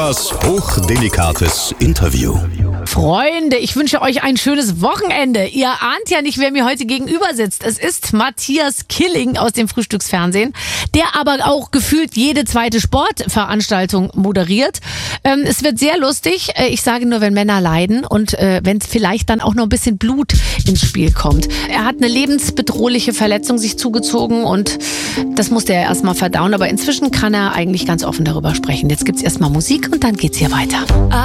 Das hochdelicates Interview. Freunde, ich wünsche euch ein schönes Wochenende. Ihr ahnt ja nicht, wer mir heute gegenüber sitzt. Es ist Matthias Killing aus dem Frühstücksfernsehen, der aber auch gefühlt jede zweite Sportveranstaltung moderiert. Es wird sehr lustig. Ich sage nur, wenn Männer leiden und wenn es vielleicht dann auch noch ein bisschen Blut ins Spiel kommt. Er hat eine lebensbedrohliche Verletzung sich zugezogen und das musste er erstmal verdauen. Aber inzwischen kann er eigentlich ganz offen darüber sprechen. Jetzt gibt's erstmal Musik und dann geht's hier weiter.